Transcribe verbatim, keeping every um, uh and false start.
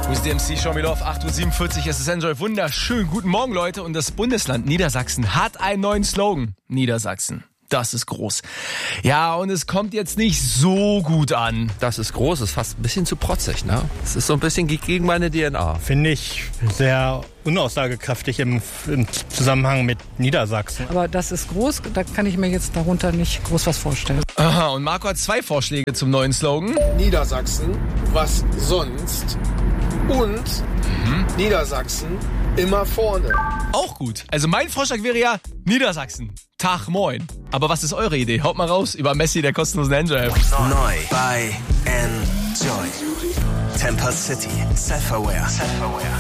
With D M C, Show Me Love, acht Uhr siebenundvierzig, es ist Enjoy. Wunderschön, guten Morgen, Leute. Und das Bundesland Niedersachsen hat einen neuen Slogan. Niedersachsen, das ist groß. Ja, und es kommt jetzt nicht so gut an. Das ist groß, ist fast ein bisschen zu protzig, ne? Es ist so ein bisschen gegen meine D N A. Finde ich sehr unaussagekräftig im, im Zusammenhang mit Niedersachsen. Aber das ist groß, da kann ich mir jetzt darunter nicht groß was vorstellen. Aha, und Marco hat zwei Vorschläge zum neuen Slogan. Niedersachsen, was sonst? Und mhm. Niedersachsen immer vorne. Auch gut. Also mein Vorschlag wäre ja Niedersachsen. Tag, moin. Aber was ist eure Idee? Haut mal raus über Messi, der kostenlosen Enjoy-App. Neu bei Enjoy. Temper City. Self-Aware. Self-Aware.